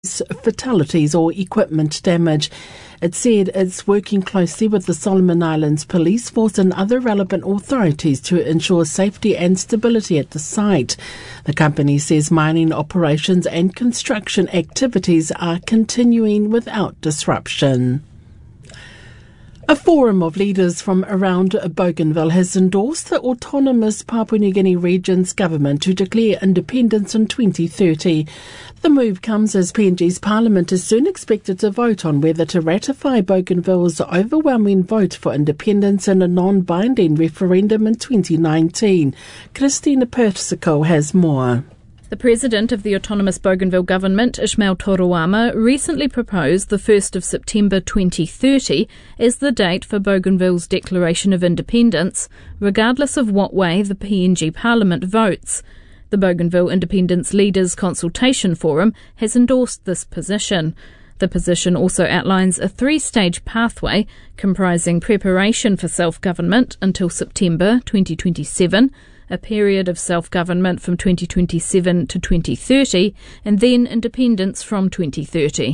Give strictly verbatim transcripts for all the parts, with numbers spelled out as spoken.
fatalities or equipment damage. It said it's working closely with the Solomon Islands Police Force and other relevant authorities to ensure safety and stability at the site. The company says mining operations and construction activities are continuing without disruption. A forum of leaders from around Bougainville has endorsed the autonomous Papua New Guinea region's government to declare independence in twenty thirty. The move comes as P N G's parliament is soon expected to vote on whether to ratify Bougainville's overwhelming vote for independence in a non-binding referendum in twenty nineteen. Christina Persico has more. The president of the autonomous Bougainville government, Ismail Toroama, recently proposed the first of September twenty thirty as the date for Bougainville's declaration of independence, regardless of what way the P N G parliament votes. The Bougainville Independence Leaders Consultation Forum has endorsed this position. The position also outlines a three-stage pathway comprising preparation for self-government until September twenty twenty-seven, a period of self-government from twenty twenty-seven to twenty thirty, and then independence from twenty thirty.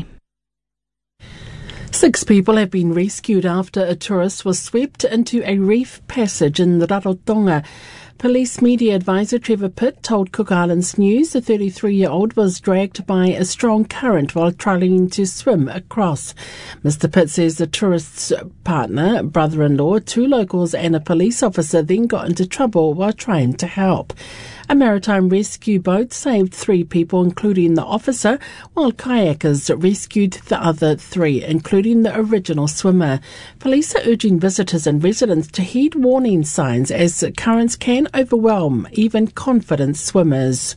Six people have been rescued after a tourist was swept into a reef passage in Rarotonga. Police media advisor Trevor Pitt told Cook Islands News the thirty-three-year-old was dragged by a strong current while trying to swim across. Mister Pitt says the tourist's partner, brother-in-law, two locals and a police officer then got into trouble while trying to help. A maritime rescue boat saved three people, including the officer, while kayakers rescued the other three, including the original swimmer. Police are urging visitors and residents to heed warning signs as currents can overwhelm even confident swimmers.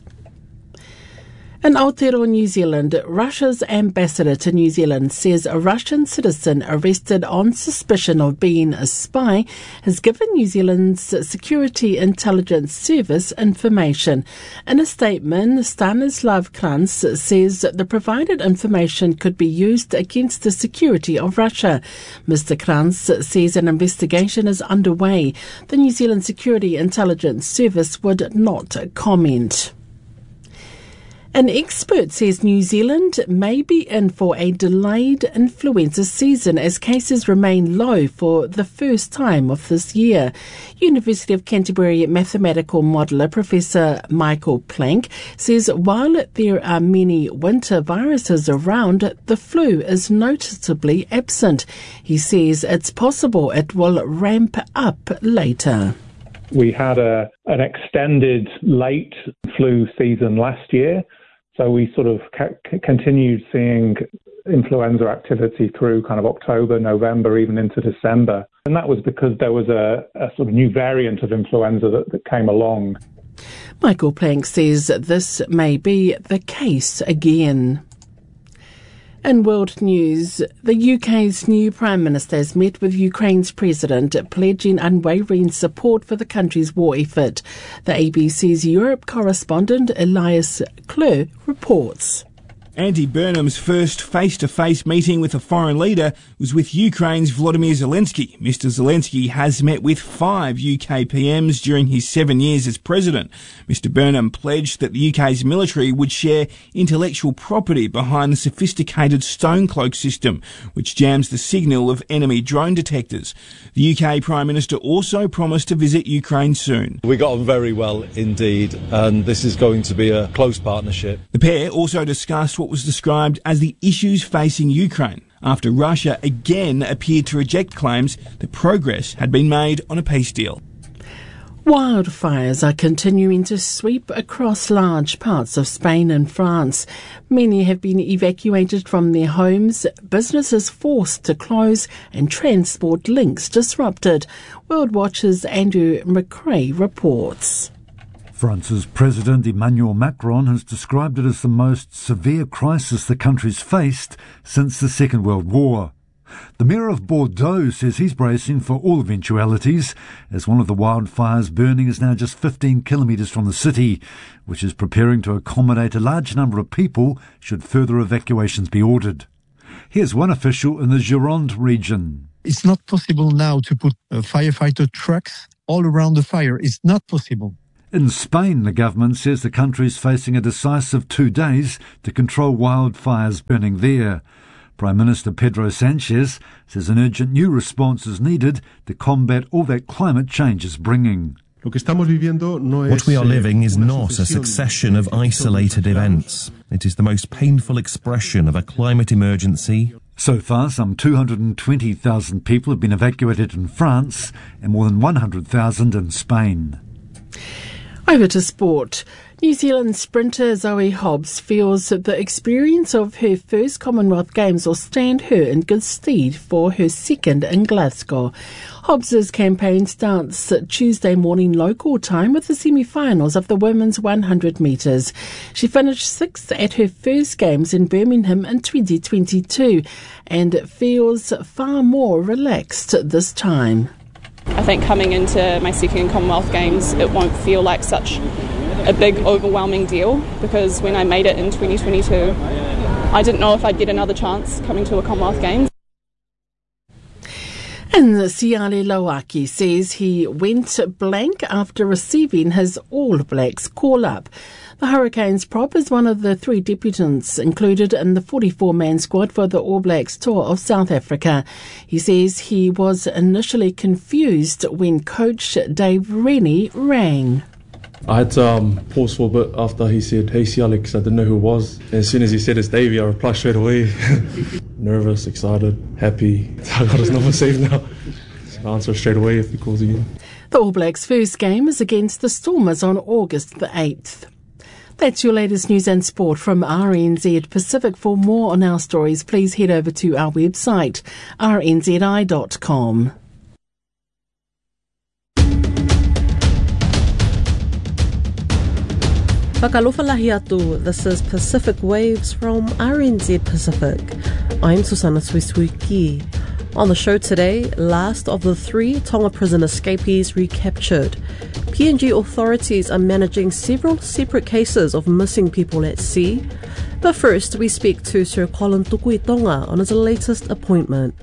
In Aotearoa, New Zealand, Russia's ambassador to New Zealand says a Russian citizen arrested on suspicion of being a spy has given New Zealand's Security Intelligence Service information. In a statement, Stanislav Kranz says the provided information could be used against the security of Russia. Mister Kranz says an investigation is underway. The New Zealand Security Intelligence Service would not comment. An expert says New Zealand may be in for a delayed influenza season as cases remain low for the first time of this year. University of Canterbury mathematical modeller Professor Michael Plank says while there are many winter viruses around, the flu is noticeably absent. He says it's possible it will ramp up later. We had a an extended late flu season last year. So we sort of ca- continued seeing influenza activity through kind of October, November, even into December. And that was because there was a, a sort of new variant of influenza that, that came along. Michael Plank says this may be the case again. In world news, the U K's new Prime Minister has met with Ukraine's president, pledging unwavering support for the country's war effort. The A B C's Europe correspondent Elias Klur reports. Andy Burnham's first face-to-face meeting with a foreign leader was with Ukraine's Volodymyr Zelensky. Mister Zelensky has met with five U K P Ms during his seven years as president. Mister Burnham pledged that the U K's military would share intellectual property behind the sophisticated Stonecloak system, which jams the signal of enemy drone detectors. The U K Prime Minister also promised to visit Ukraine soon. We got on very well indeed, and this is going to be a close partnership. The pair also discussed what was described as the issues facing Ukraine after Russia again appeared to reject claims that progress had been made on a peace deal. Wildfires are continuing to sweep across large parts of Spain and France. Many have been evacuated from their homes, businesses forced to close, and transport links disrupted. World Watch's Andrew McRae reports. France's President Emmanuel Macron has described it as the most severe crisis the country's faced since the Second World War. The Mayor of Bordeaux says he's bracing for all eventualities, as one of the wildfires burning is now just fifteen kilometres from the city, which is preparing to accommodate a large number of people should further evacuations be ordered. Here's one official in the Gironde region. It's not possible now to put uh, firefighter trucks all around the fire. It's not possible. In Spain, the government says the country is facing a decisive two days to control wildfires burning there. Prime Minister Pedro Sanchez says an urgent new response is needed to combat all that climate change is bringing. What we are living is not a succession of isolated events. It is the most painful expression of a climate emergency. So far, some two hundred twenty thousand people have been evacuated in France and more than one hundred thousand in Spain. Over to sport. New Zealand sprinter Zoe Hobbs feels that the experience of her first Commonwealth Games will stand her in good stead for her second in Glasgow. Hobbs's campaign starts Tuesday morning local time with the semi-finals of the women's one hundred metres. She finished sixth at her first Games in Birmingham in twenty twenty-two and feels far more relaxed this time. I think coming into my second Commonwealth Games, it won't feel like such a big, overwhelming deal, because when I made it in twenty twenty-two, I didn't know if I'd get another chance coming to a Commonwealth Games. And Siale Lauaki says he went blank after receiving his All Blacks call-up. The Hurricanes prop is one of the three debutants included in the forty-four man squad for the All Blacks tour of South Africa. He says he was initially confused when coach Dave Rennie rang. I had to um, pause for a bit after he said, "Hey, Siale," because I didn't know who it was. And as soon as he said it's Davey, I replied straight away. Nervous, excited, happy. I got his number saved now. I'll answer straight away if he calls again. The All Blacks' first game is against the Stormers on August the eighth. That's your latest news and sport from R N Z Pacific. For more on our stories, please head over to our website, r n z i dot com. Whakalofalahi atu, this is Pacific Waves from R N Z Pacific. I'm Susana Suisuiki. On the show today, last of the three Tonga prison escapees recaptured. P N G authorities are managing several separate cases of missing people at sea. But first, we speak to Sir Colin Tukuitonga on his latest appointment.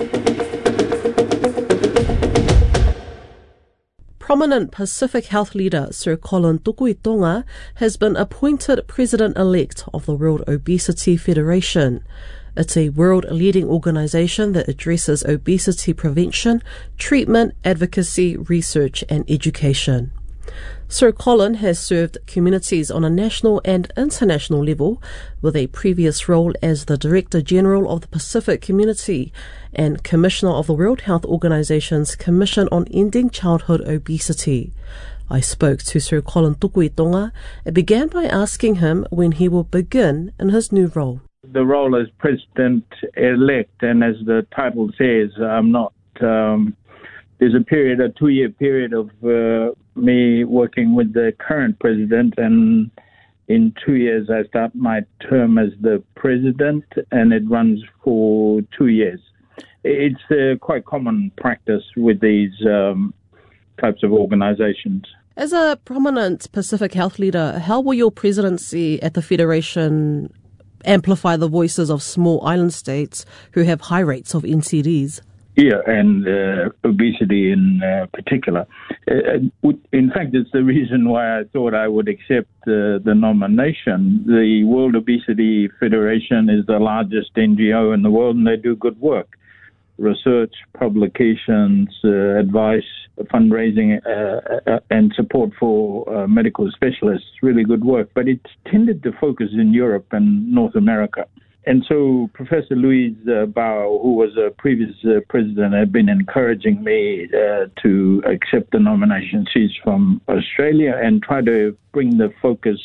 Prominent Pacific Health leader Sir Colin Tukuitonga has been appointed President-elect of the World Obesity Federation. It's a world-leading organisation that addresses obesity prevention, treatment, advocacy, research and education. Sir Colin has served communities on a national and international level, with a previous role as the Director General of the Pacific Community and Commissioner of the World Health Organization's Commission on Ending Childhood Obesity. I spoke to Sir Colin Tukuitonga and began by asking him when he will begin in his new role. The role as President-elect, and as the title says, I'm not... Um, there's a period, a two-year period of uh, me working with the current president, and in two years I start my term as the president, and it runs for two years. It's uh, quite common practice with these um, types of organizations. As a prominent Pacific Health leader, how will your presidency at the Federation amplify the voices of small island states who have high rates of N C Ds? Yeah, and uh, obesity in uh, particular. Uh, in fact, it's the reason why I thought I would accept uh, the nomination. The World Obesity Federation is the largest N G O in the world, and they do good work. Research, publications, uh, advice, fundraising, uh, uh, and support for uh, medical specialists, really good work. But it's tended to focus in Europe and North America. And so Professor Louise uh, Bao, who was a previous uh, president, had been encouraging me uh, to accept the nomination. She's from Australia, and try to bring the focus,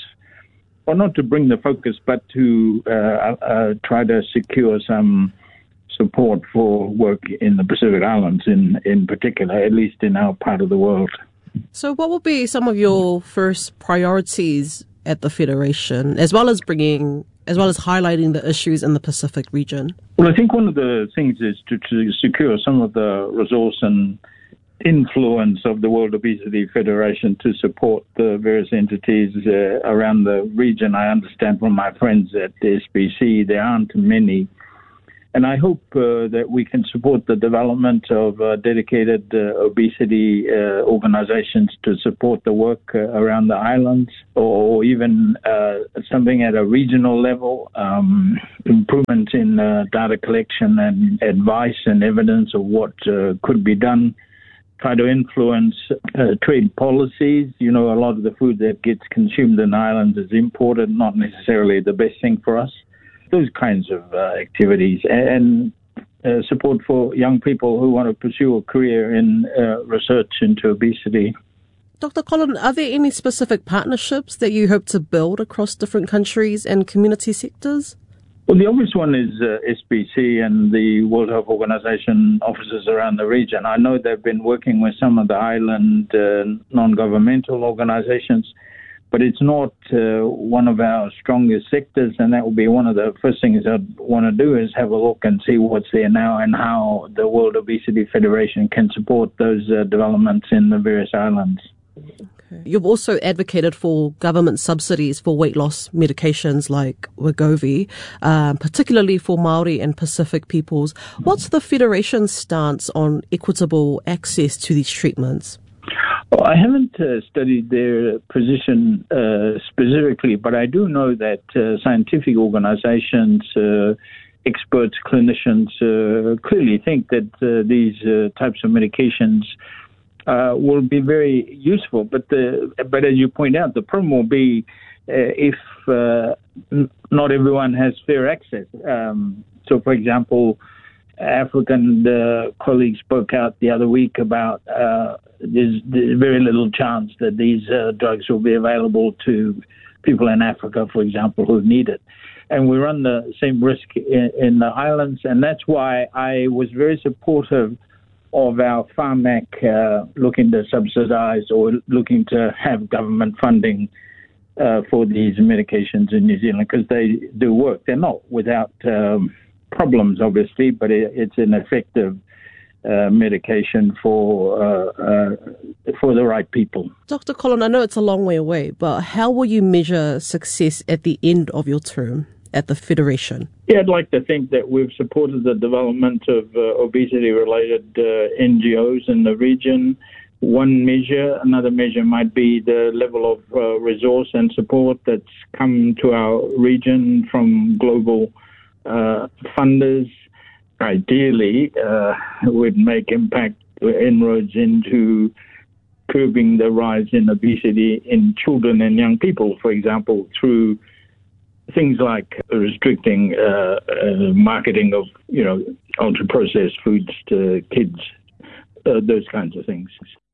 or not to bring the focus, but to uh, uh, try to secure some support for work in the Pacific Islands in, in particular, at least in our part of the world. So what will be some of your first priorities at the Federation, as well as bringing, as well as highlighting the issues in the Pacific region? Well, I think one of the things is to, to secure some of the resource and influence of the World Obesity Federation to support the various entities uh, around the region. I understand from my friends at the S B C there aren't many And I hope uh, that we can support the development of uh, dedicated uh, obesity uh, organizations to support the work uh, around the islands, or even uh, something at a regional level, um, improvement in uh, data collection and advice and evidence of what uh, could be done. Try to influence uh, trade policies. You know, a lot of the food that gets consumed in the islands is imported, not necessarily the best thing for us. Those kinds of uh, activities, and uh, support for young people who want to pursue a career in uh, research into obesity. Doctor Colin, are there any specific partnerships that you hope to build across different countries and community sectors? Well, the obvious one is uh, S B C and the World Health Organization offices around the region. I know they've been working with some of the island uh, non-governmental organizations, but it's not uh, one of our strongest sectors, and that will be one of the first things I'd want to do is have a look and see what's there now and how the World Obesity Federation can support those uh, developments in the various islands. Okay. You've also advocated for government subsidies for weight loss medications like Wegovy, um, particularly for Māori and Pacific peoples. What's the Federation's stance on equitable access to these treatments? Well, I haven't uh, studied their position uh, specifically, but I do know that uh, scientific organizations, uh, experts, clinicians uh, clearly think that uh, these uh, types of medications uh, will be very useful. But the, but as you point out, the problem will be uh, if uh, n- not everyone has fair access. Um, so, for example, African uh, colleagues spoke out the other week about uh, there's, there's very little chance that these uh, drugs will be available to people in Africa, for example, who need it. And we run the same risk in, in the islands, and that's why I was very supportive of our Pharmac uh, looking to subsidize or looking to have government funding uh, for these medications in New Zealand, because they do work. They're not without um, problems, obviously, but it, it's an effective uh, medication for uh, uh, for the right people. Doctor Colin, I know it's a long way away, but how will you measure success at the end of your term at the Federation? Yeah, I'd like to think that we've supported the development of uh, obesity-related uh, N G Os in the region. One measure. Another measure might be the level of uh, resource and support that's come to our region from global uh, funders. Ideally, uh, would make impact inroads into curbing the rise in obesity in children and young people, for example, through things like restricting uh, uh, marketing of, you know, ultra-processed foods to kids, uh, those kinds of things.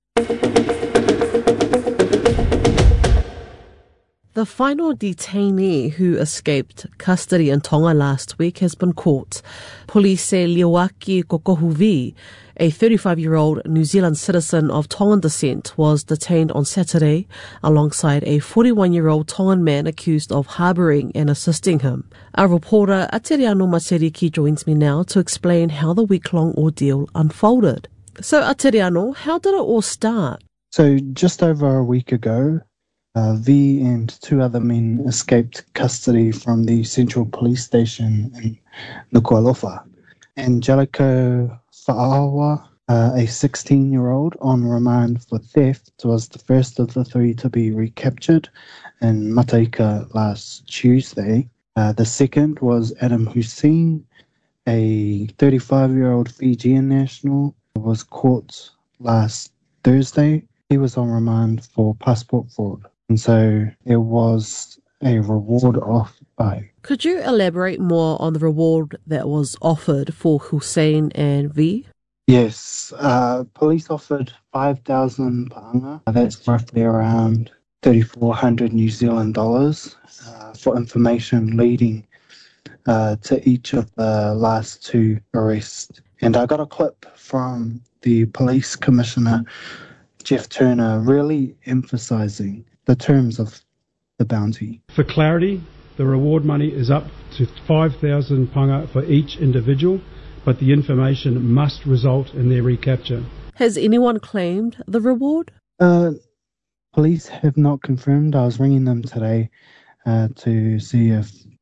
The final detainee who escaped custody in Tonga last week has been caught. Police say Leoaki Kokohuvi, a thirty-five-year-old New Zealand citizen of Tongan descent, was detained on Saturday alongside a forty-one-year-old Tongan man accused of harbouring and assisting him. Our reporter Ateriano Materiki joins me now to explain how the week-long ordeal unfolded. So Ateriano, how did it all start? So just over a week ago, Uh, V and two other men escaped custody from the Central Police Station in Nuku'alofa. Angelico Fa'awa, uh, a sixteen-year-old on remand for theft, was the first of the three to be recaptured in Mataika last Tuesday. Uh, the second was Adam Hussein, a thirty-five-year-old Fijian national, was caught last Thursday. He was on remand for passport fraud. And so there was a reward offered by. Could you elaborate more on the reward that was offered for Hussein and V? Yes, uh, police offered five thousand paanga. That's roughly around thirty-four hundred New Zealand dollars uh, for information leading uh, to each of the last two arrests. And I got a clip from the police commissioner, Jeff Turner, really emphasising the terms of the bounty. For clarity, the reward money is up to five thousand paanga for each individual, but the information must result in their recapture. Has anyone claimed the reward? Uh, police have not confirmed. I was ringing them today uh, to see if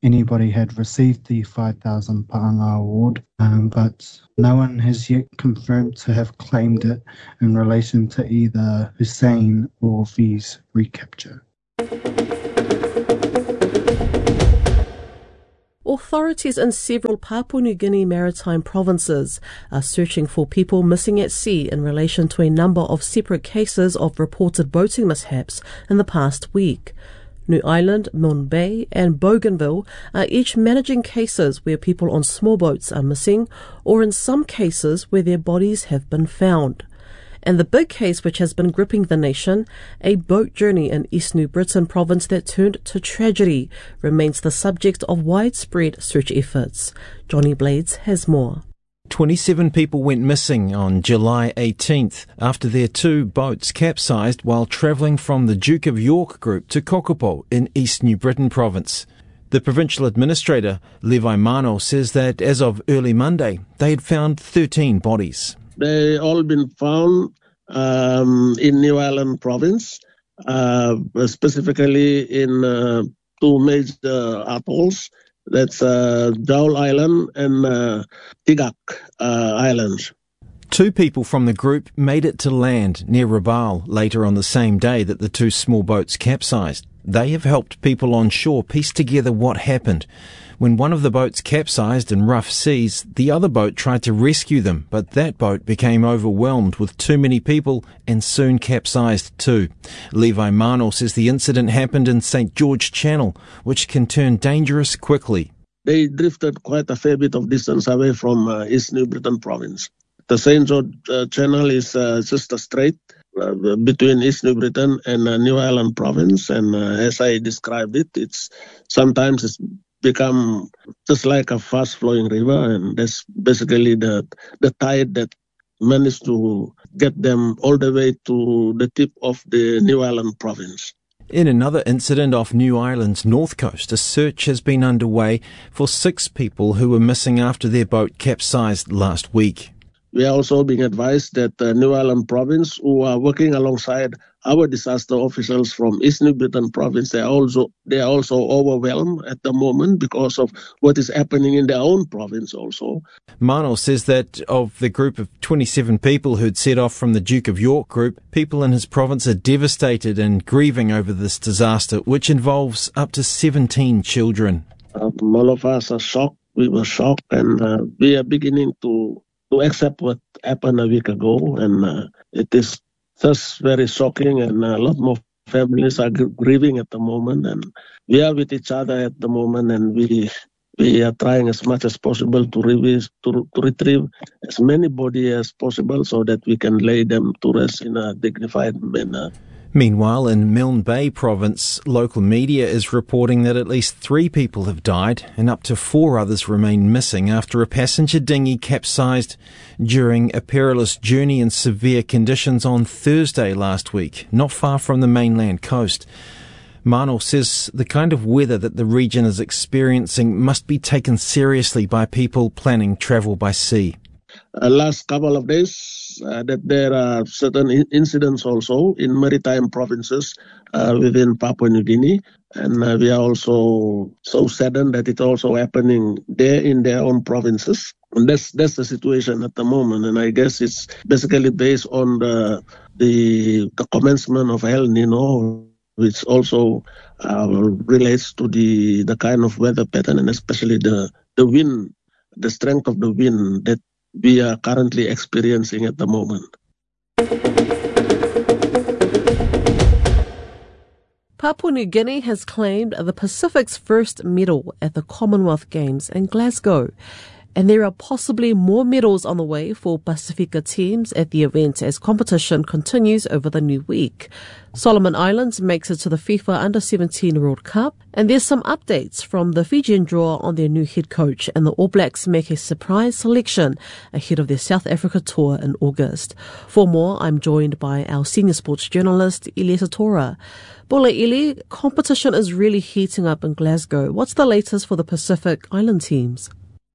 anybody had received the five thousand Paanga award, um, but no one has yet confirmed to have claimed it in relation to either Hussein or V's recapture. Authorities in several Papua New Guinea maritime provinces are searching for people missing at sea in relation to a number of separate cases of reported boating mishaps in the past week. New Ireland, Milne Bay and Bougainville are each managing cases where people on small boats are missing, or in some cases where their bodies have been found. And the big case which has been gripping the nation, a boat journey in East New Britain province that turned to tragedy, remains the subject of widespread search efforts. Johnny Blades has more. twenty-seven people went missing on July eighteenth after their two boats capsized while travelling from the Duke of York group to Kokopo in East New Britain province. The provincial administrator, Levi Mano, says that as of early Monday, they had found thirteen bodies. They all been found um, in New Ireland province, uh, specifically in uh, two major atolls. That's uh, Jowl Island and uh, Tigak uh, Islands. Two people from the group made it to land near Rabaul later on the same day that the two small boats capsized. They have helped people on shore piece together what happened. When one of the boats capsized in rough seas, the other boat tried to rescue them, but that boat became overwhelmed with too many people and soon capsized too. Levi Mano says the incident happened in Saint George Channel, which can turn dangerous quickly. They drifted quite a fair bit of distance away from uh, East New Britain province. The Saint George uh, Channel is uh, just a strait uh, between East New Britain and uh, New Ireland province, and uh, as I described it, it's sometimes it's become just like a fast-flowing river, and that's basically the the tide that managed to get them all the way to the tip of the New Ireland province. In another incident off New Ireland's north coast, a search has been underway for six people who were missing after their boat capsized last week. We are also being advised that the New Ireland province, who are working alongside our disaster officials from East New Britain province, they are also they are also overwhelmed at the moment because of what is happening in their own province also. Mano says that of the group of twenty-seven people who'd set off from the Duke of York group, people in his province are devastated and grieving over this disaster, which involves up to seventeen children. Um, all of us are shocked. We were shocked, and uh, we are beginning to to accept what happened a week ago, and uh, it is just very shocking, and a lot more families are gr- grieving at the moment, and we are with each other at the moment, and we we are trying as much as possible to, revive, to, to retrieve as many bodies as possible so that we can lay them to rest in a dignified manner. Meanwhile, in Milne Bay province, local media is reporting that at least three people have died and up to four others remain missing after a passenger dinghy capsized during a perilous journey in severe conditions on Thursday last week, not far from the mainland coast. Mano says the kind of weather that the region is experiencing must be taken seriously by people planning travel by sea. Uh, last couple of days, uh, that there are certain in- incidents also in maritime provinces uh, within Papua New Guinea, and uh, we are also so saddened that it's also happening there in their own provinces. And that's that's the situation at the moment, and I guess it's basically based on the the, the commencement of El Nino, which also uh, relates to the the kind of weather pattern and especially the the wind, the strength of the wind that we are currently experiencing at the moment. Papua New Guinea has claimed the Pacific's first medal at the Commonwealth Games in Glasgow, and there are possibly more medals on the way for Pacifica teams at the event as competition continues over the new week. Solomon Islands makes it to the FIFA under seventeen World Cup, and there's some updates from the Fijian draw on their new head coach, and the All Blacks make a surprise selection ahead of their South Africa tour in August. For more, I'm joined by our senior sports journalist, Ili Satora. Bola Ili, competition is really heating up in Glasgow. What's the latest for the Pacific Island teams?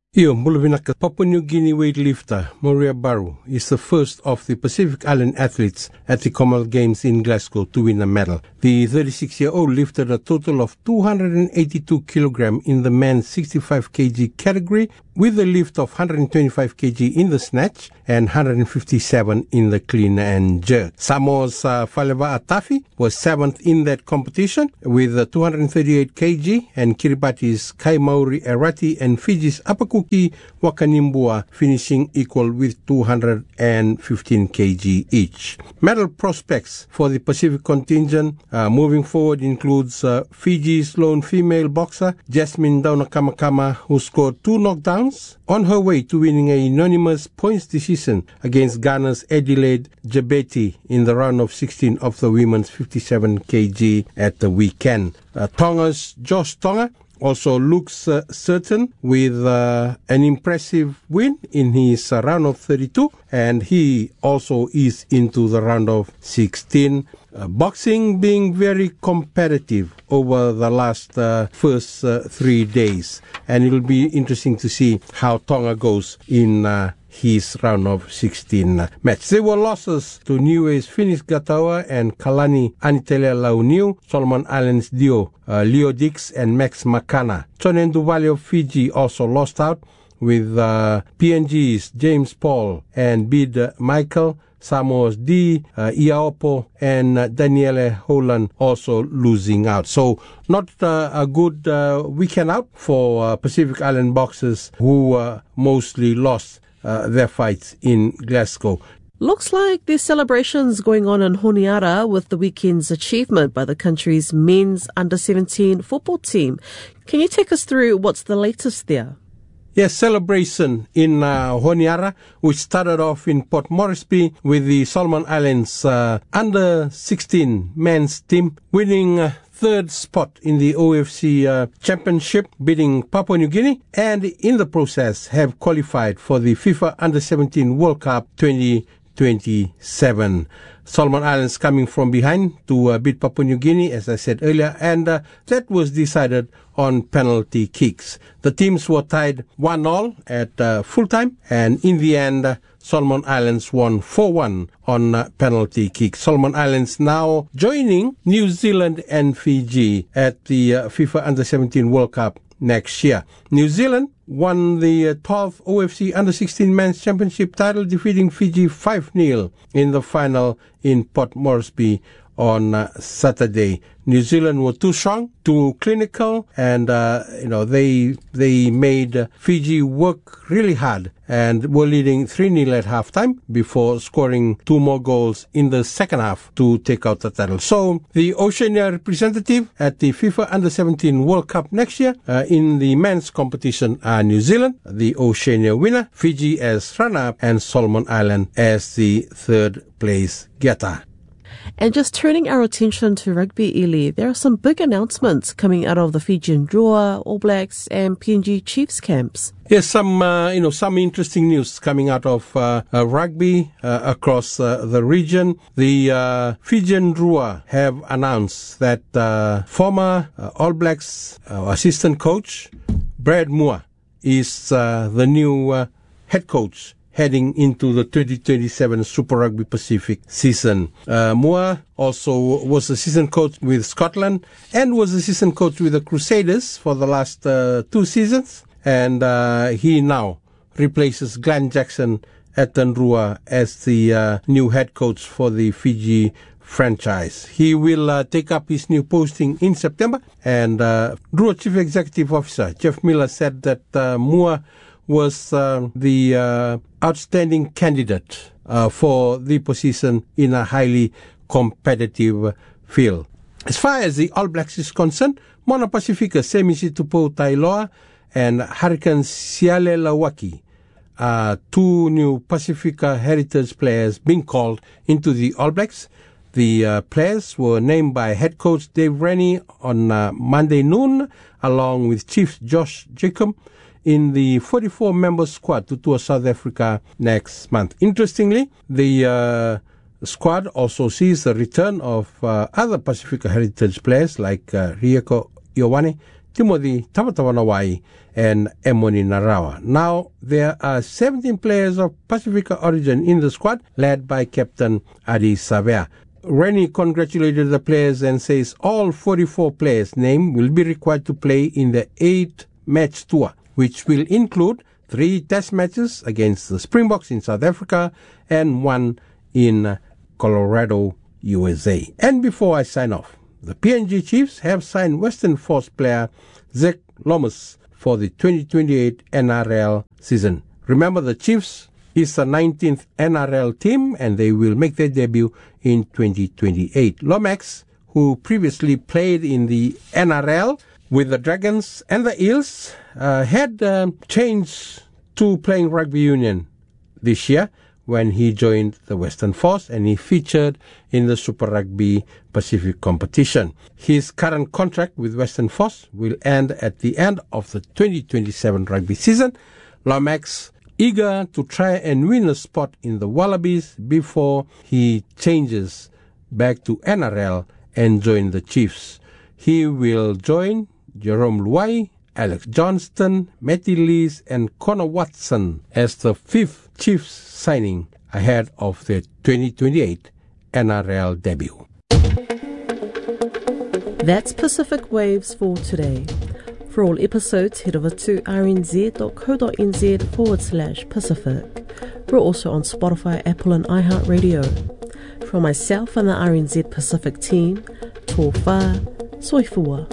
Io Muluvinaka Papua New Guinea weightlifter Moria Baru is the first of the Pacific Island athletes at the Commonwealth Games in Glasgow to win a medal. The thirty-six-year-old lifted a total of two hundred eighty-two kilograms in the men's sixty-five kilogram category, with a lift of one hundred twenty-five kilograms in the snatch and one hundred fifty-seven in the clean and jerk. Samoa's uh, Faleva Atafi was seventh in that competition with uh, two hundred thirty-eight kilograms, and Kiribati's Kaimauri Arati and Fiji's Apakuki Wakanimbua finishing equal with two hundred fifteen kilograms each. Medal prospects for the Pacific contingent uh, moving forward includes uh, Fiji's lone female boxer Jasmine Daunakamakama, who scored two knockdowns on her way to winning a unanimous points decision against Ghana's Adelaide Jabeti in the round of sixteen of the women's fifty-seven kilograms at the weekend. Uh, Tonga's Josh Tonga also looks uh, certain with uh, an impressive win in his uh, round of thirty-two, and he also is into the round of sixteen. Uh, boxing being very competitive over the last uh, first uh, three days, and it will be interesting to see how Tonga goes in uh, his round of sixteen uh, match. There were losses to Niue's Finis Gataua and Kalani Anitele Launiu, Solomon Islands Dio, uh, Leo Dix and Max Makana. Chonendu Valley of Fiji also lost out with uh, P N G's James Paul and Bid uh, Michael. Samoa's D, uh, Iaopo, and uh, Daniele Holland also losing out. So not uh, a good uh, weekend out for uh, Pacific Island boxers who uh, mostly lost uh, their fights in Glasgow. Looks like there's celebrations going on in Honiara with the weekend's achievement by the country's men's under seventeen football team. Can you take us through what's the latest there? Yes, celebration in uh, Honiara, which started off in Port Moresby with the Solomon Islands uh, under sixteen men's team winning uh, third spot in the O F C uh, Championship, beating Papua New Guinea, and in the process have qualified for the FIFA under seventeen World Cup twenty twenty-seven. Solomon Islands coming from behind to uh, beat Papua New Guinea, as I said earlier, and uh, that was decided on penalty kicks. The teams were tied one all at uh, full time, and in the end, uh, Solomon Islands won four one on uh, penalty kicks. Solomon Islands now joining New Zealand and Fiji at the uh, FIFA under seventeen World Cup next year. New Zealand won the twelfth O F C under sixteen men's championship title, defeating Fiji five nil in the final in Port Moresby on uh, Saturday. New Zealand were too strong, too clinical, and uh, you know they they made uh, Fiji work really hard and were leading three nil at halftime before scoring two more goals in the second half to take out the title. So the Oceania representative at the FIFA under seventeen World Cup next year uh, in the men's competition are New Zealand, the Oceania winner, Fiji as runner-up, and Solomon Island as the third place getter. And just turning our attention to rugby, Eli, there are some big announcements coming out of the Fijian Drua, All Blacks and P N G Chiefs camps. Yes, some uh, you know some interesting news coming out of uh, uh, rugby uh, across uh, the region. The uh, Fijian Drua have announced that uh, former uh, All Blacks uh, assistant coach Brad Moore is uh, the new uh, head coach heading into the twenty twenty-seven Super Rugby Pacific season. Uh, Moore also was assistant coach with Scotland and was assistant coach with the Crusaders for the last uh, two seasons. And uh, he now replaces Glenn Jackson at Drua as the uh, new head coach for the Fiji franchise. He will uh, take up his new posting in September. And uh, Drua Chief Executive Officer Jeff Miller said that uh, Moore was uh, the uh, outstanding candidate uh, for the position in a highly competitive field. As far as the All Blacks is concerned, Moana Pacifica Semisi Tupo Tailoa and Hurricane Siale Lawaki are two new Pacifica heritage players being called into the All Blacks. The uh, players were named by head coach Dave Rennie on uh, Monday noon, along with Chief Josh Jacob, in the forty-four member squad to tour South Africa next month. Interestingly, the uh, squad also sees the return of uh, other Pacifica heritage players like uh, Rieko Ioane, Timothy Tawatawanawai, and Emoni Narawa. Now, there are seventeen players of Pacifica origin in the squad, led by Captain Adi Savea. Rennie congratulated the players and says all forty-four players named will be required to play in the eight-match tour, which will include three test matches against the Springboks in South Africa and one in Colorado, U S A. And before I sign off, the P N G Chiefs have signed Western Force player Zach Lomas for the twenty twenty-eight N R L season. Remember, the Chiefs is the nineteenth N R L team and they will make their debut in twenty twenty-eight. Lomax, who previously played in the N R L with the Dragons and the Eels, uh, had uh, changed to playing rugby union this year when he joined the Western Force and he featured in the Super Rugby Pacific competition. His current contract with Western Force will end at the end of the twenty twenty-seven rugby season. Lomax, eager to try and win a spot in the Wallabies before he changes back to N R L and join the Chiefs. He will join Jerome Luai, Alex Johnston, Matty Lees and Connor Watson as the fifth Chiefs signing ahead of their twenty twenty-eight N R L debut. That's Pacific Waves for today. For all episodes, head over to rnz.co.nz forward slash Pacific. We're also on Spotify, Apple and iHeartRadio. From myself and the R N Z Pacific team, tō whā, soifua.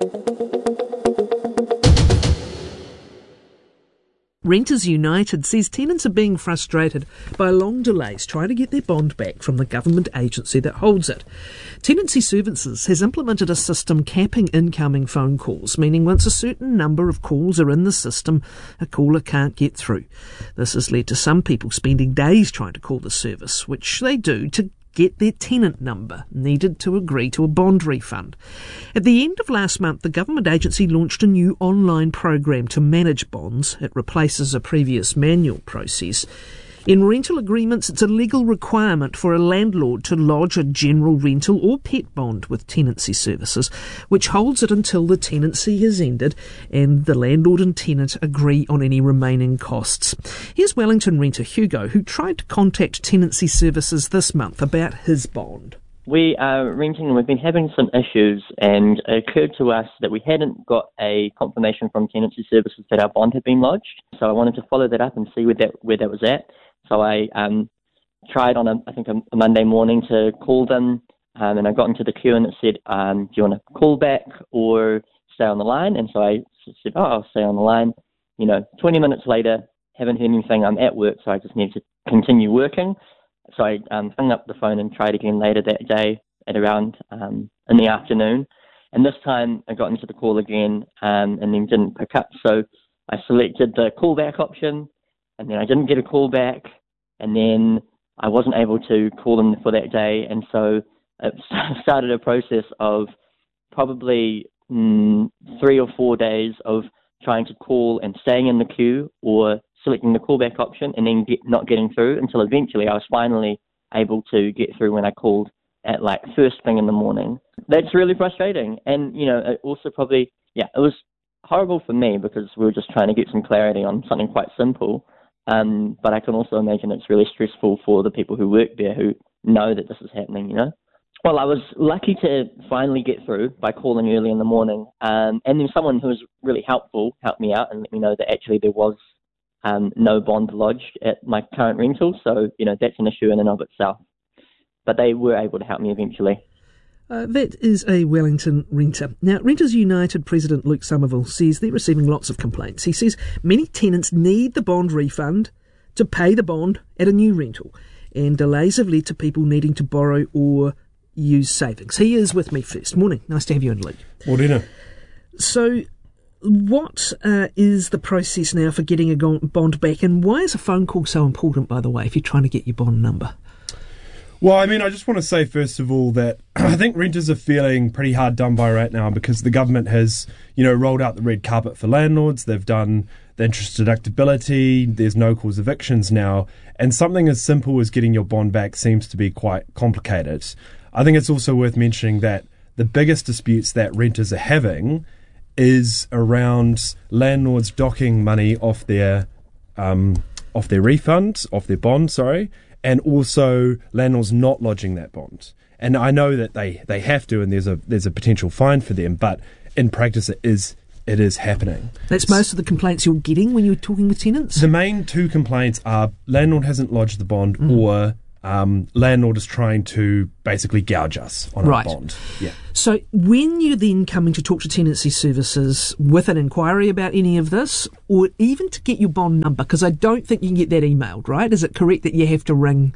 Renters United says tenants are being frustrated by long delays trying to get their bond back from the government agency that holds it. Tenancy Services has implemented a system capping incoming phone calls, meaning once a certain number of calls are in the system, a caller can't get through. This has led to some people spending days trying to call the service, which they do to get their tenant number needed to agree to a bond refund. At the end of last month, the government agency launched a new online program to manage bonds. It replaces a previous manual process. In rental agreements, it's a legal requirement for a landlord to lodge a general rental or pet bond with Tenancy Services, which holds it until the tenancy has ended and the landlord and tenant agree on any remaining costs. Here's Wellington renter Hugo, who tried to contact Tenancy Services this month about his bond. We are renting and we've been having some issues, and it occurred to us that we hadn't got a confirmation from Tenancy Services that our bond had been lodged. So I wanted to follow that up and see where that where that was at. So I um, tried on, a, I think, a, a Monday morning to call them, um, and I got into the queue and it said, um, do you want to call back or stay on the line? And so I said, oh, I'll stay on the line. You know, twenty minutes later, haven't heard anything. I'm at work, so I just need to continue working. So I um, hung up the phone and tried again later that day at around um, in the afternoon. And this time I got into the call again um, and then didn't pick up. So I selected the callback option, and then I didn't get a call back, and then I wasn't able to call them for that day, and so it started a process of probably mm, three or four days of trying to call and staying in the queue, or selecting the callback option and then get, not getting through, until eventually I was finally able to get through when I called at like first thing in the morning. That's really frustrating, and you know, it also probably, yeah, it was horrible for me because we were just trying to get some clarity on something quite simple. Um, but I can also imagine it's really stressful for the people who work there who know that this is happening, you know. Well, I was lucky to finally get through by calling early in the morning. Um, and then someone who was really helpful helped me out and let me know that actually there was um, no bond lodged at my current rental. So, you know, that's an issue in and of itself. But they were able to help me eventually. Uh, that is a Wellington renter. Now, Renters United President Luke Somerville says they're receiving lots of complaints. He says many tenants need the bond refund to pay the bond at a new rental, and delays have led to people needing to borrow or use savings. He is with me first. Morning. Nice to have you in, Luke. Morning. So, what uh, is the process now for getting a bond back, and why is a phone call so important, by the way, if you're trying to get your bond number? Well, I mean, I just want to say, first of all, that I think renters are feeling pretty hard done by right now because the government has, you know, rolled out the red carpet for landlords. They've done the interest deductibility. There's no-cause evictions now. And something as simple as getting your bond back seems to be quite complicated. I think it's also worth mentioning that the biggest disputes that renters are having is around landlords docking money off their um, off their refund, off their bond, sorry, and also landlords not lodging that bond. And I know that they, they have to, and there's a there's a potential fine for them, but in practice it is it is happening. That's most of the complaints you're getting when you're talking with tenants? The main two complaints are landlord hasn't lodged the bond mm. or um, landlord is trying to basically gouge us on right. our bond. Yeah. So when you're then coming to talk to tenancy services with an inquiry about any of this, or even to get your bond number, because I don't think you can get that emailed, right? Is it correct that you have to ring?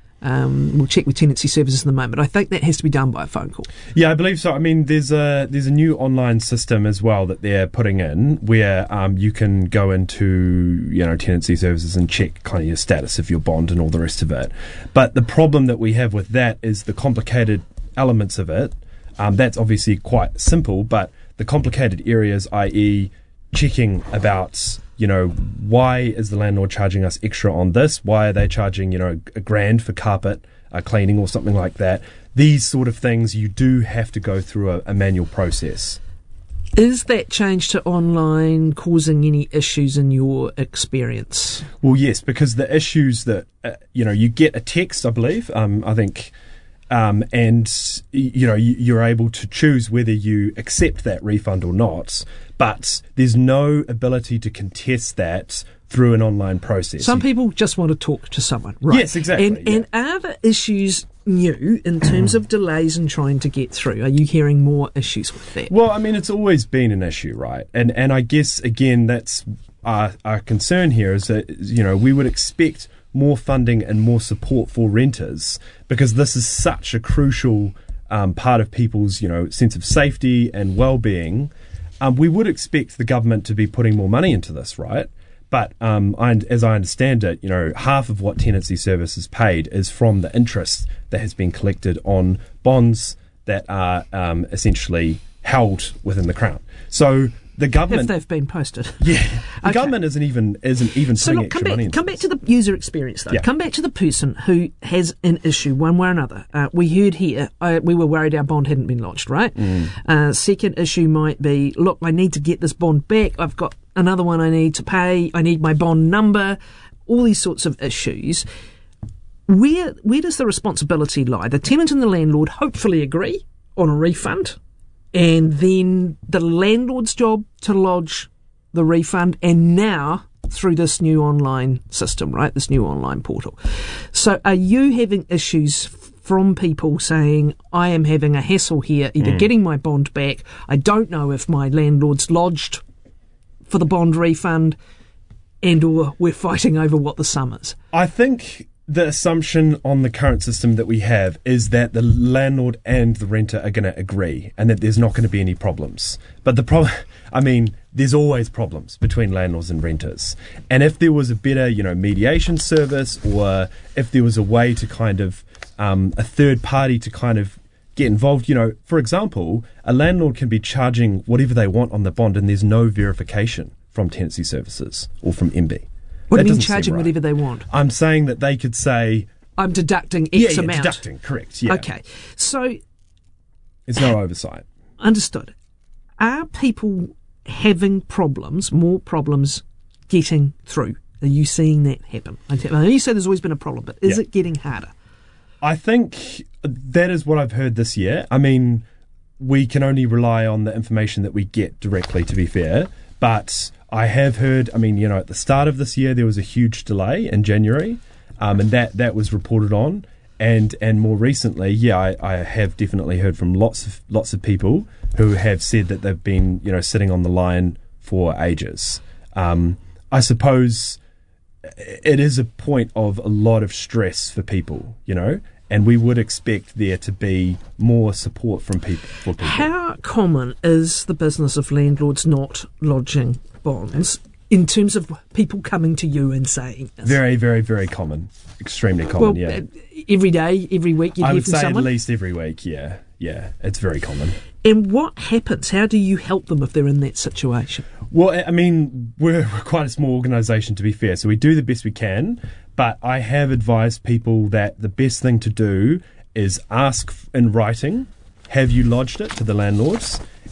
Um, we'll check with tenancy services in the moment. I think that has to be done by a phone call. Yeah, I believe so. I mean, there's a there's a new online system as well that they're putting in where um, you can go into you know tenancy services and check kind of your status of your bond and all the rest of it. But the problem that we have with that is the complicated elements of it. Um, that's obviously quite simple, but the complicated areas, that is, checking about. You know, why is the landlord charging us extra on this? Why are they charging, you know, a grand for carpet uh, cleaning or something like that? These sort of things, you do have to go through a, a manual process. Is that change to online causing any issues in your experience? Well, yes, because the issues that, uh, you know, you get a text, I believe, um, I think, um, and, you know, you, you're able to choose whether you accept that refund or not. But there's no ability to contest that through an online process. Some people just want to talk to someone, right? Yes, exactly. And, yeah. and are the issues new in terms of delays in trying to get through? Are you hearing more issues with that? Well, I mean, it's always been an issue, right? And and I guess, again, that's our, our concern here is that, you know, we would expect more funding and more support for renters because this is such a crucial um, part of people's, you know, sense of safety and well-being. Um, we would expect the government to be putting more money into this, right? But um, I, as I understand it, you know, half of what tenancy services paid is from the interest that has been collected on bonds that are um, essentially held within the Crown. So the government, if they've been posted, yeah, the okay. government isn't even isn't even so putting look, extra come back, money into come this. back to the user experience, though. Yeah. Come back to the person who has an issue, one way or another. Uh, we heard here, uh, we were worried our bond hadn't been lodged, right? Mm. Uh, second issue might be, look, I need to get this bond back. I've got another one I need to pay. I need my bond number. All these sorts of issues. Where where does the responsibility lie? The tenant and the landlord hopefully agree on a refund, and then the landlord's job to lodge the refund, and now through this new online system, right, this new online portal. So are you having issues from people saying, I am having a hassle here, either mm. getting my bond back, I don't know if my landlord's lodged for the bond refund, and or we're fighting over what the sum is? I think the assumption on the current system that we have is that the landlord and the renter are going to agree and that there's not going to be any problems. But the problem, I mean, there's always problems between landlords and renters. And if there was a better, you know, mediation service, or if there was a way to kind of, um, a third party to kind of get involved, you know, for example, a landlord can be charging whatever they want on the bond and there's no verification from tenancy services or from M B. What That do you mean doesn't seem charging right. whatever they want? I'm saying that they could say, I'm deducting X yeah, yeah, amount. deducting, correct, yeah. Okay, so It's no oversight. Understood. Are people having problems, more problems getting through? Are you seeing that happen? I know you say there's always been a problem, but is Yeah. it getting harder? I think that is what I've heard this year. I mean, we can only rely on the information that we get directly, to be fair. But I have heard, I mean, you know, at the start of this year, there was a huge delay in January, um, and that, that was reported on. And and more recently, yeah, I, I have definitely heard from lots of lots of people who have said that they've been, you know, sitting on the line for ages. Um, I suppose it is a point of a lot of stress for people, you know, and we would expect there to be more support from people. For people. How common is the business of landlords not lodging bonds in terms of people coming to you and saying this? Very, very, very common. Extremely common, well, yeah. Every day, every week, you I hear would from say someone? at least every week, yeah. Yeah, it's very common. And what happens? How do you help them if they're in that situation? Well, I mean, we're, we're quite a small organisation, to be fair, so we do the best we can, but I have advised people that the best thing to do is ask in writing, have you lodged it to the landlords,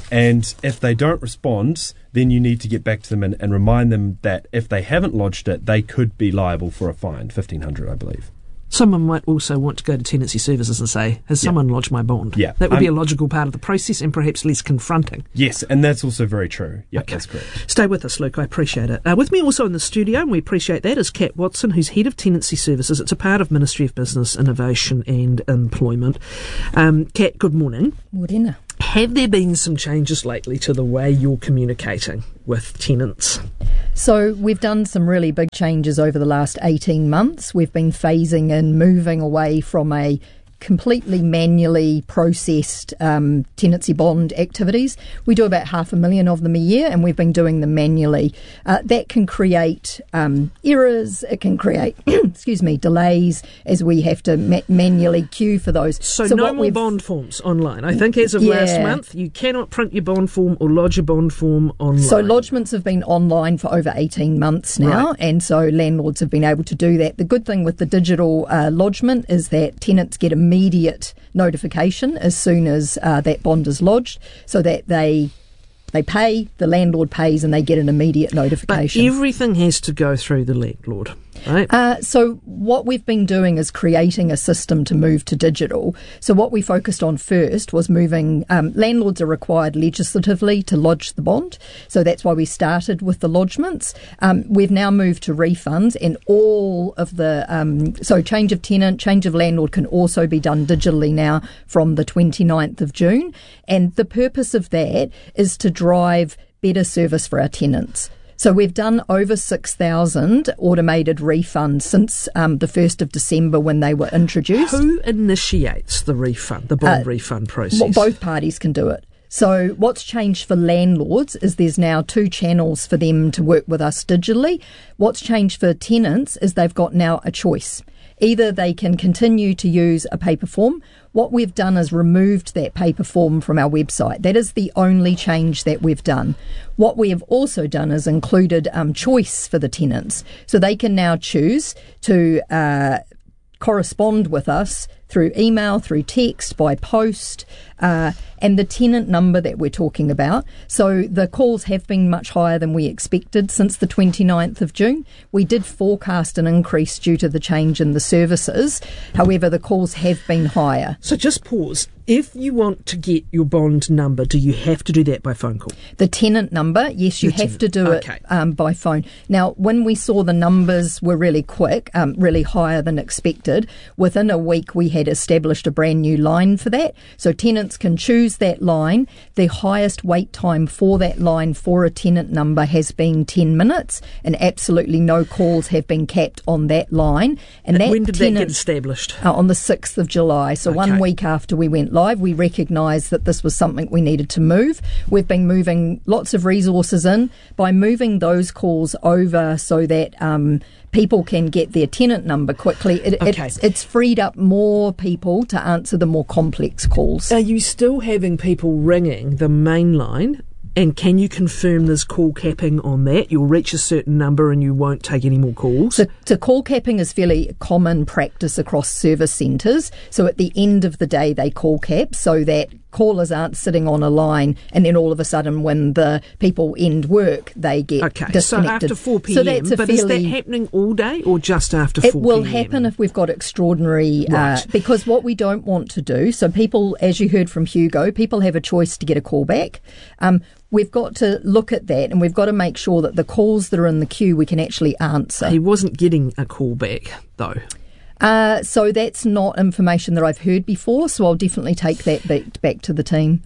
And if they don't respond, then you need to get back to them and, and remind them that if they haven't lodged it, they could be liable for a fine, fifteen hundred dollars, I believe. Someone might also want to go to Tenancy Services and say, has Yeah. someone lodged my bond? Yeah. That would be a Um, logical part of the process and perhaps less confronting. Yes, and that's also very true. Yeah, that's correct. Stay with us, Luke. I appreciate it. Uh, with me also in the studio, and we appreciate that, is Kat Watson, who's Head of Tenancy Services. It's a part of Ministry of Business, Innovation and Employment. Um, Kat, good morning. Morena. Have there been some changes lately to the way you're communicating with tenants? So we've done some really big changes over the last eighteen months. We've been phasing in, moving away from a completely manually processed um, tenancy bond activities. We do about half a million of them a year, and we've been doing them manually. Uh, that can create um, errors. It can create, excuse me, delays as we have to ma- manually queue for those. So, so no what more we've- bond forms online. I think as of Yeah. last month, you cannot print your bond form or lodge your bond form online. So lodgements have been online for over eighteen months now, Right. and so landlords have been able to do that. The good thing with the digital uh, lodgement is that tenants get immediate notification as soon as uh, that bond is lodged, so that they they pay, the landlord pays, and they get an immediate But notification. everything has to go through the landlord, right? Uh, so what we've been doing is creating a system to move to digital. So what we focused on first was moving, um, landlords are required legislatively to lodge the bond. So that's why we started with the lodgements. Um, we've now moved to refunds, and all of the, um, so change of tenant, change of landlord can also be done digitally now from the twenty-ninth of June. And the purpose of that is to drive better service for our tenants. So we've done over six thousand automated refunds since um, the first of December when they were introduced. Who initiates the refund, the bond Uh, refund process? Well, both parties can do it. So what's changed for landlords is there's now two channels for them to work with us digitally. What's changed for tenants is they've got now a choice. Either they can continue to use a paper form. What we've done is removed that paper form from our website. That is the only change that we've done. What we have also done is included um, choice for the tenants. So they can now choose to uh, correspond with us through email, through text, by post, uh, and the tenant number that we're talking about. So the calls have been much higher than we expected since the twenty-ninth of June. We did forecast an increase due to the change in the services. However, the calls have been higher. So just pause. If you want to get your bond number, do you have to do that by phone call? The tenant number, yes, you The have to tenant, do okay. it um, by phone. Now, when we saw the numbers were really quick, um, really higher than expected, within a week we had established a brand new line for that. So tenants can choose that line. The highest wait time for that line for a tenant number has been ten minutes, and absolutely no calls have been capped on that line. And, And that when did tenant, that get established? Uh, on the sixth of July. So Okay. one week after we went live, we recognised that this was something we needed to move. We've been moving lots of resources in. By moving those calls over so that um, people can get their tenant number quickly, it, Okay. it's, it's freed up more people to answer the more complex calls. Are you still having people ringing the main line? And can you confirm there's call capping on that? You'll reach a certain number and you won't take any more calls? So, so call capping is fairly common practice across service centres. So at the end of the day, they call cap so that callers aren't sitting on a line and then all of a sudden when the people end work, they get Okay, so disconnected. after four p.m. So that's a but fairly, is that happening all day or just after it four p.m.? will happen if we've got extraordinary, Right. uh, because what we don't want to do, so people, as you heard from Hugo, people have a choice to get a call back. Um, we've got to look at that and we've got to make sure that the calls that are in the queue we can actually answer. He wasn't getting a call back, though. Uh, so that's not information that I've heard before, so I'll definitely take that back, back to the team.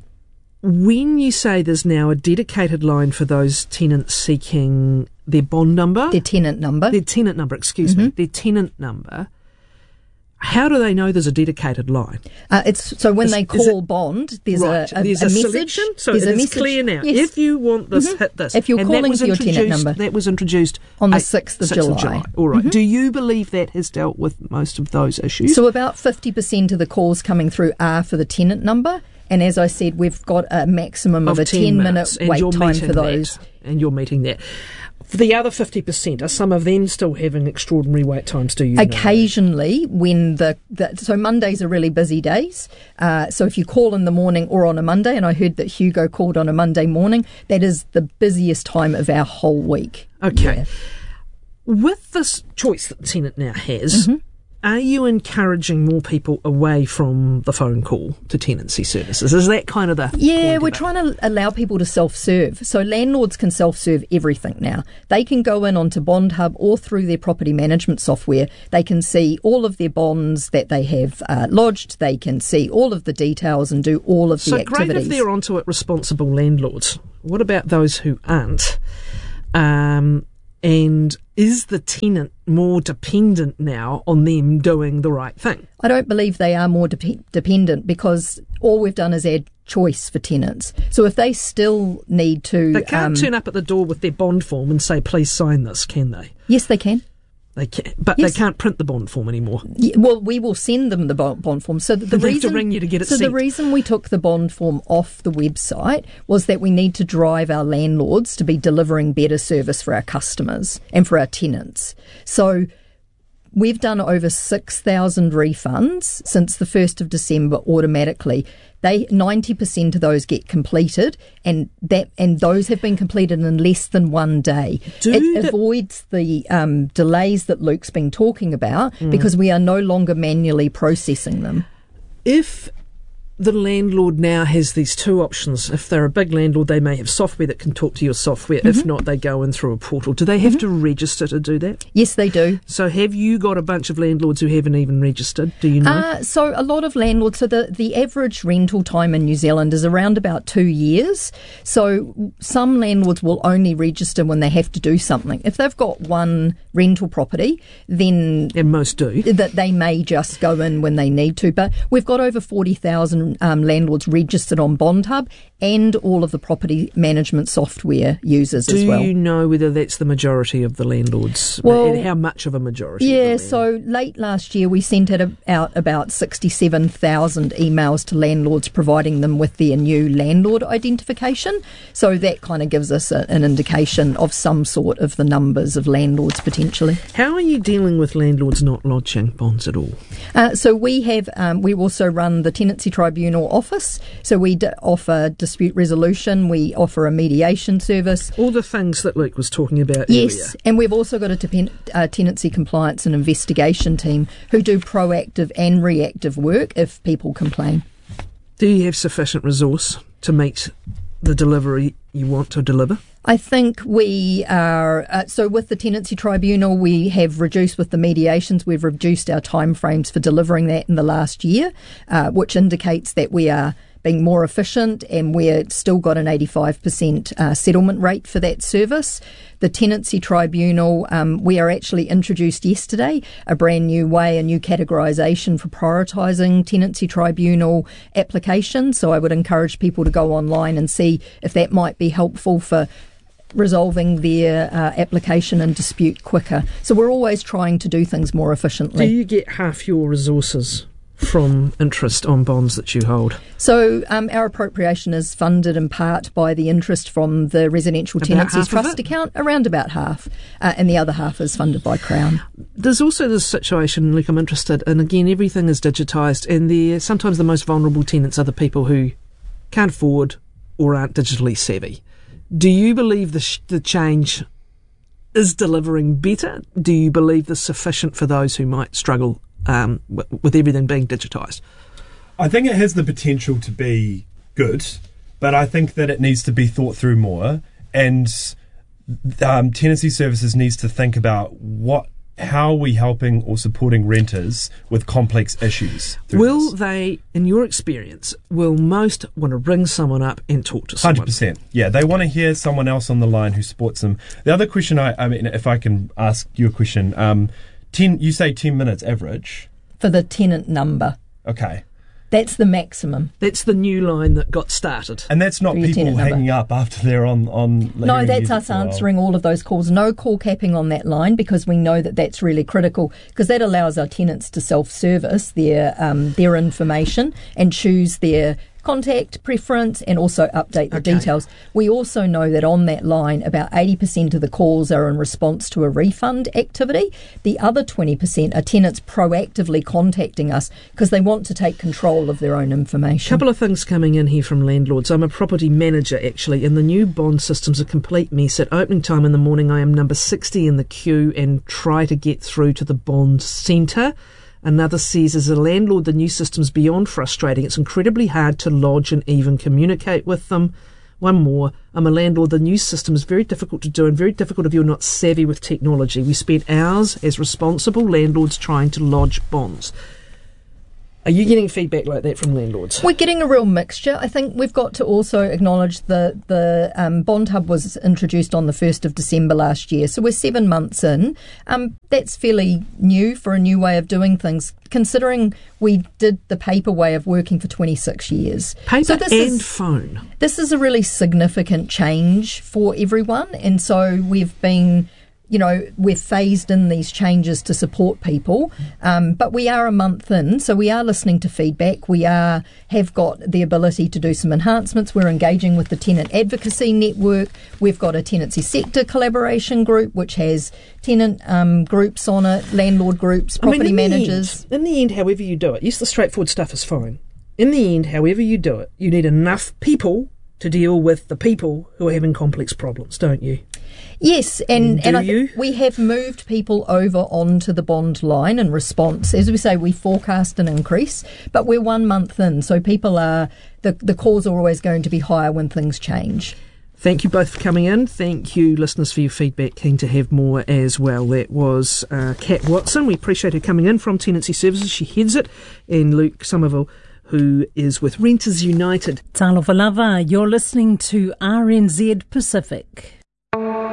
When you say there's now a dedicated line for those tenants seeking their bond number, Their tenant number. their tenant number, excuse me, their tenant number, how do they know there's a dedicated line? Uh, it's so when Is- they is call it- bond, there's right, a, a, there's a, a, message. selection, so there's it a is message. clear now. Yes. If you want this, Mhm. hit this. If you're And that calling was for your tenant introduced- number. that was introduced On the eight- sixth of sixth July. All right. Mhm. Do you believe that has dealt with most of those issues? So about fifty percent of the calls coming through are for the tenant number. And as I said, we've got a maximum of, a ten minute minutes, and wait you're time meeting for those. that, and you're meeting that. The other fifty percent, are some of them still having extraordinary wait times, do you know? Occasionally, when the, the... So Mondays are really busy days. Uh, so if you call in the morning or on a Monday, and I heard that Hugo called on a Monday morning, that is the busiest time of our whole week. Okay. Yeah. With this choice that the tenant now has, mm-hmm. are you encouraging more people away from the phone call to tenancy services? Is that kind of the Yeah, point we're of trying to allow people to self-serve. So landlords can self-serve everything now. They can go in onto Bond Hub or through their property management software. They can see all of their bonds that they have uh, lodged. They can see all of the details and do all of so the activities. So great if they're onto it responsible landlords. What about those who aren't? Um... And is the tenant more dependent now on them doing the right thing? I don't believe they are more de- dependent because all we've done is add choice for tenants. So if they still need to... They can't um, turn up at the door with their bond form and say, please sign this, can they? Yes, they can. They can, but yes. they can't print the bond form anymore. Yeah, well, we will send them the bond form. So the, the they reason have to ring you to get it so sent. the reason we took the bond form off the website was that we need to drive our landlords to be delivering better service for our customers and for our tenants. So we've done over six thousand refunds since the first of December automatically. They ninety percent of those get completed, and that and those have been completed in less than one day. Do it the- avoids the um, delays that Luke's been talking about Mm. because we are no longer manually processing them. If the landlord now has these two options, if they're a big landlord, they may have software that can talk to your software. Mm-hmm. If not, they go in through a portal. Do they have mm-hmm. to register to do that? Yes, they do. So have you got a bunch of landlords who haven't even registered? Do you know? Uh, so a lot of landlords, so the, the average rental time in New Zealand is around about two years. So some landlords will only register when they have to do something. If they've got one rental property, then... And most do. That they may just go in when they need to. But we've got over forty thousand Um, landlords registered on Bond Hub and all of the property management software users Do as well. Do you know whether that's the majority of the landlords? Well, and how much of a majority? Yeah, so late last year we sent out about sixty-seven thousand emails to landlords providing them with their new landlord identification. So that kind of gives us a, an indication of some sort of the numbers of landlords potentially. How are you dealing with landlords not lodging bonds at all? Uh, so we have, um, we also run the Tenancy Tribunal office, so we d- offer dispute resolution, we offer a mediation service. All the things that Luke was talking about yes, earlier. And we've also got a depend- uh, tenancy compliance and investigation team who do proactive and reactive work if people complain. Do you have sufficient resource to meet the delivery you want to deliver? I think we are, uh, so with the Tenancy Tribunal, we have reduced with the mediations, we've reduced our timeframes for delivering that in the last year, uh, which indicates that we are being more efficient and we're still got an eighty-five percent uh, settlement rate for that service. The Tenancy Tribunal, um, we are actually introduced yesterday a brand new way, a new categorisation for prioritising Tenancy Tribunal applications. So I would encourage people to go online and see if that might be helpful for resolving their uh, application and dispute quicker. So we're always trying to do things more efficiently. Do you get half your resources from interest on bonds that you hold? So um, our appropriation is funded in part by the interest from the Residential Tenancies Trust account, around about half, uh, and the other half is funded by Crown. There's also this situation, Luke, I'm interested, and again, everything is digitised, and the sometimes the most vulnerable tenants are the people who can't afford or aren't digitally savvy. Do you believe the, sh- the change is delivering better? Do you believe there's sufficient for those who might struggle um, w- with everything being digitised? I think it has the potential to be good, but I think that it needs to be thought through more, and um, Tenancy Services needs to think about what, how are we helping or supporting renters with complex issues. Will this. they, in your experience, will most want to ring someone up and talk to someone? one hundred percent. Yeah, they want to hear someone else on the line who supports them. The other question, I, I mean, if I can ask you a question, um, ten, you say ten minutes average? For the tenant number. Okay. That's the maximum. That's the new line that got started. And that's not people hanging number. up after they're on... on no, that's us answering all of those calls. No call capping on that line because we know that that's really critical because that allows our tenants to self-service their um, their information and choose their contact preference and also update the Okay. details. We also know that on that line, about eighty percent of the calls are in response to a refund activity. The other twenty percent are tenants proactively contacting us because they want to take control of their own information. Couple of things coming in here from landlords. I'm a property manager, actually, and the new bond system's a complete mess. At opening time in the morning, I am number sixty in the queue and try to get through to the bond centre. Another says, as a landlord, the new system's beyond frustrating. It's incredibly hard to lodge and even communicate with them. One more, I'm a landlord. The new system is very difficult to do and very difficult if you're not savvy with technology. We spent hours as responsible landlords trying to lodge bonds. Are you getting feedback like that from landlords? We're getting a real mixture. I think we've got to also acknowledge that the um, Bond Hub was introduced on the first of December last year, so we're seven months in. Um, that's fairly new for a new way of doing things, considering we did the paper way of working for twenty-six years. Paper so this and is, phone. This is a really significant change for everyone, and so we've been... You know, we've phased in these changes to support people, um, but we are a month in, so we are listening to feedback. We are have got the ability to do some enhancements. We're engaging with the Tenant Advocacy Network. We've got a tenancy sector collaboration group, which has tenant um, groups on it, landlord groups, property I mean, in managers. The end, in the end, however you do it, yes, the straightforward stuff is fine. In the end, however you do it, you need enough people to deal with the people who are having complex problems, don't you? Yes, and, Do and I you? think we have moved people over onto the bond line in response. As we say, we forecast an increase, but we're one month in, so people are, the, the calls are always going to be higher when things change. Thank you both for coming in. Thank you, listeners, for your feedback. Keen to have more as well. That was uh, Kat Watson. We appreciate her coming in from Tenancy Services. She heads it. And Luke Somerville, who is with Renters United. Talofa lava, you're listening to R N Z Pacific.